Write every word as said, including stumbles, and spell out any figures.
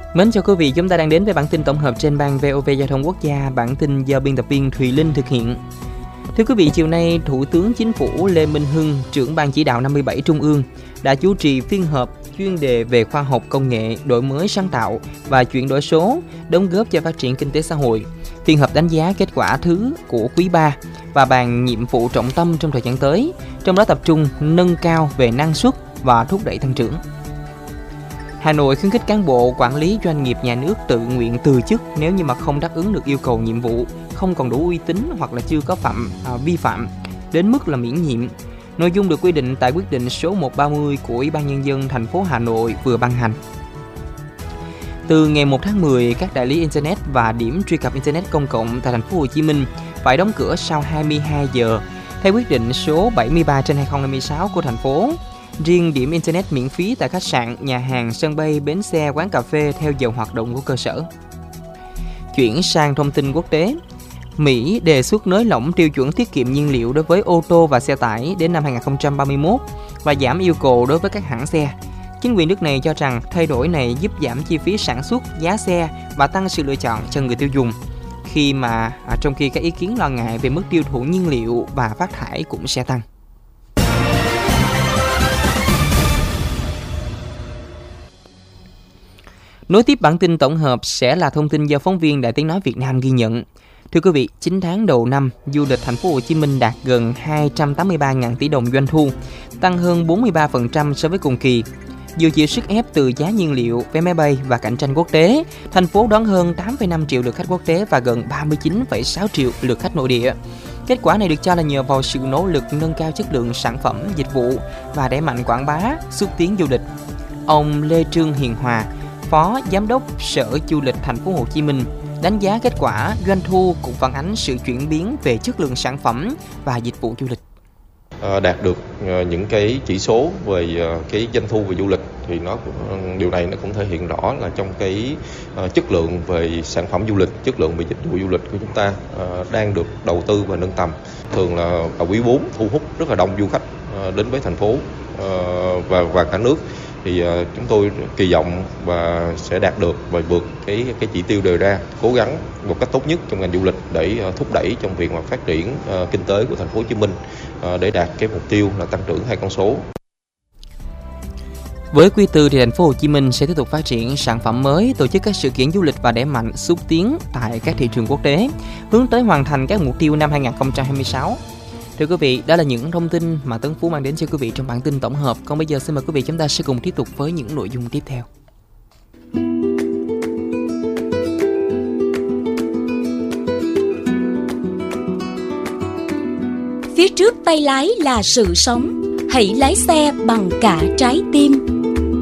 Mến chào quý vị, chúng ta đang đến với bản tin tổng hợp trên ban vê o vê Giao thông Quốc gia, bản tin do biên tập viên Thùy Linh thực hiện. Thưa quý vị, chiều nay, Thủ tướng Chính phủ Lê Minh Hưng, trưởng ban chỉ đạo năm mươi bảy Trung ương, đã chủ trì phiên họp chuyên đề về khoa học công nghệ, đổi mới sáng tạo và chuyển đổi số, đóng góp cho phát triển kinh tế xã hội. Phiên họp đánh giá kết quả thứ của quý ba và bàn nhiệm vụ trọng tâm trong thời gian tới, trong đó tập trung nâng cao về năng suất và thúc đẩy tăng trưởng. Hà Nội khuyến khích cán bộ quản lý doanh nghiệp nhà nước tự nguyện từ chức nếu như mà không đáp ứng được yêu cầu nhiệm vụ, không còn đủ uy tín hoặc là chưa có phạm à, vi phạm đến mức là miễn nhiệm. Nội dung được quy định tại quyết định số một trăm ba mươi của Ủy ban Nhân dân thành phố Hà Nội vừa ban hành. Từ ngày một tháng mười, các đại lý internet và điểm truy cập internet công cộng tại thành phố Hồ Chí Minh phải đóng cửa sau hai mươi hai giờ theo quyết định số bảy mươi ba trên hai không hai sáu của thành phố. Riêng điểm internet miễn phí tại khách sạn, nhà hàng, sân bay, bến xe, quán cà phê theo giờ hoạt động của cơ sở. Chuyển sang thông tin quốc tế. Mỹ đề xuất nới lỏng tiêu chuẩn tiết kiệm nhiên liệu đối với ô tô và xe tải đến năm hai không ba mốt và giảm yêu cầu đối với các hãng xe. Chính quyền nước này cho rằng thay đổi này giúp giảm chi phí sản xuất, giá xe và tăng sự lựa chọn cho người tiêu dùng. Khi mà à, trong khi các ý kiến lo ngại về mức tiêu thụ nhiên liệu và phát thải cũng sẽ tăng. Nối tiếp bản tin tổng hợp sẽ là thông tin do phóng viên Đài Tiếng nói Việt Nam ghi nhận. Thưa quý vị, chín tháng đầu năm, du lịch thành phố Hồ Chí Minh đạt gần hai trăm tám mươi ba nghìn tỷ đồng doanh thu, tăng hơn bốn mươi ba phần trăm so với cùng kỳ. Dù chịu sức ép từ giá nhiên liệu, vé máy bay và cạnh tranh quốc tế, thành phố đón hơn tám phẩy năm triệu lượt khách quốc tế và gần ba mươi chín phẩy sáu triệu lượt khách nội địa. Kết quả này được cho là nhờ vào sự nỗ lực nâng cao chất lượng sản phẩm, dịch vụ và đẩy mạnh quảng bá, xúc tiến du lịch. Ông Lê Trương Hiền Hòa, Phó Giám đốc Sở Du lịch thành phố Hồ Chí Minh, đánh giá kết quả doanh thu cũng phản ánh sự chuyển biến về chất lượng sản phẩm và dịch vụ du lịch. À, đạt được những cái chỉ số về cái doanh thu về du lịch thì nó điều này nó cũng thể hiện rõ là trong cái uh, chất lượng về sản phẩm du lịch, chất lượng về dịch vụ du lịch của chúng ta uh, đang được đầu tư và nâng tầm. Thường là vào quý bốn thu hút rất là đông du khách uh, đến với thành phố uh, và và cả nước. Thì uh, chúng tôi kỳ vọng và sẽ đạt được và vượt cái cái chỉ tiêu đề ra, cố gắng một cách tốt nhất trong ngành du lịch để uh, thúc đẩy trong việc mà phát triển uh, kinh tế của thành phố Hồ Chí Minh uh, để đạt cái mục tiêu là tăng trưởng hai con số. Với quý tư thì thành phố Hồ Chí Minh sẽ tiếp tục phát triển sản phẩm mới, tổ chức các sự kiện du lịch và đẩy mạnh xúc tiến tại các thị trường quốc tế, hướng tới hoàn thành các mục tiêu năm hai không hai sáu. Thưa quý vị, đó là những thông tin mà Tấn Phú mang đến cho quý vị trong bản tin tổng hợp. Còn bây giờ xin mời quý vị chúng ta sẽ cùng tiếp tục với những nội dung tiếp theo. Phía trước tay lái là sự sống, hãy lái xe bằng cả trái tim.